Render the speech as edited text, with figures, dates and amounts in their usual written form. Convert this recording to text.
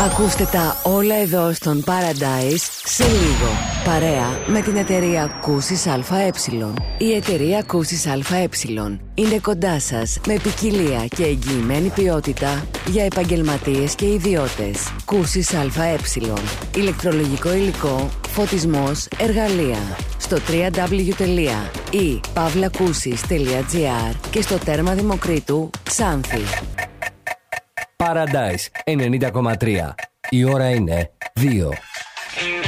Ακούστε τα όλα εδώ στον Paradise σε λίγο. Παρέα με την εταιρεία Κούσης ΑΕ. Η εταιρεία Κούσης ΑΕ είναι κοντά σας με ποικιλία και εγγυημένη ποιότητα για επαγγελματίες και ιδιώτες. Κούσης ΑΕ. Ηλεκτρολογικό υλικό, φωτισμός, εργαλεία. Στο www.pavlakusis.gr και στο τέρμα Δημοκρίτου Ξάνθη. Paradise 90,3. Η ώρα είναι 2.